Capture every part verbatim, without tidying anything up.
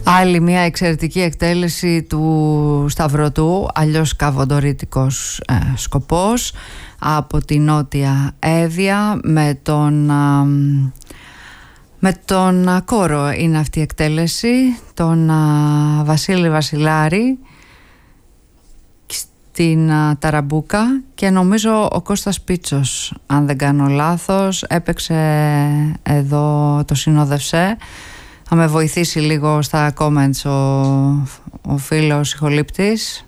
Άλλη μια εξαιρετική εκτέλεση του Σταυρωτού, αλλιώς καβοντορίτικος ε, σκοπός, από τη Νότια Εύβοια, με τον, α, με τον κόρο είναι αυτή η εκτέλεση, τον α, Βασίλη Βασιλάρη στην α, ταραμπούκα, και νομίζω ο Κώστας Πίτσος, αν δεν κάνω λάθος, έπαιξε εδώ, το συνόδευσε. Θα με βοηθήσει λίγο στα comments ο, ο φίλος ηχολήπτης.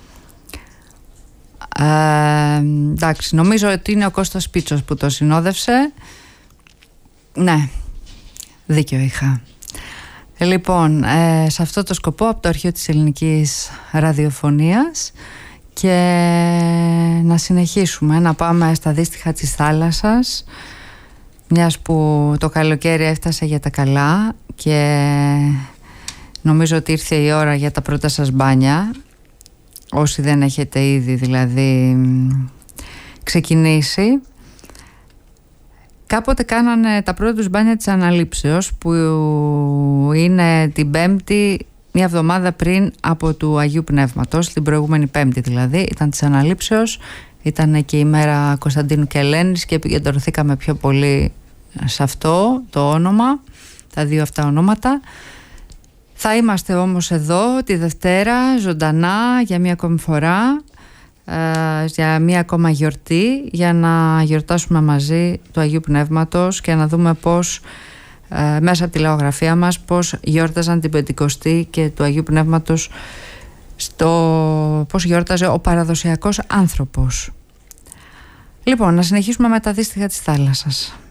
Ε, εντάξει, νομίζω ότι είναι ο Κώστας Πίτσος που το συνόδευσε. Ναι, δίκιο είχα. Λοιπόν, ε, σε αυτό το σκοπό, από το αρχείο της ελληνικής ραδιοφωνίας, και να συνεχίσουμε να πάμε στα δύστιχα της θάλασσας, μιας που το καλοκαίρι έφτασε για τα καλά και νομίζω ότι ήρθε η ώρα για τα πρώτα σας μπάνια, όσοι δεν έχετε ήδη δηλαδή ξεκινήσει. Κάποτε κάνανε τα πρώτα τους μπάνια της Αναλήψεως, που είναι την Πέμπτη, μια εβδομάδα πριν από του Αγίου Πνεύματος, την προηγούμενη Πέμπτη δηλαδή, ήταν της Αναλήψεως, ήταν και η μέρα Κωνσταντίνου και Ελένης και επικεντρωθήκαμε πιο πολύ σε αυτό το όνομα, τα δύο αυτά ονόματα. Θα είμαστε όμως εδώ τη Δευτέρα ζωντανά για μία ακόμη φορά, ε, για μία ακόμα γιορτή, για να γιορτάσουμε μαζί του Αγίου Πνεύματος και να δούμε πώς ε, μέσα από τη λαογραφία μας πώς γιόρταζαν την Πεντηκοστή και του Αγίου Πνεύματος, στο πώς γιόρταζε ο παραδοσιακός άνθρωπος. Λοιπόν, να συνεχίσουμε με τα δύστιχα της θάλασσας.